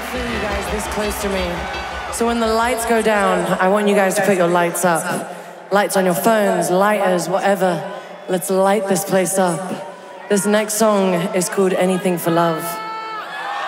feel you guys this close to me. So when the lights go down, I want you guys to put your lights up. Lights on your phones, lighters, whatever. Let's light this place up. This next song is called Anything for Love.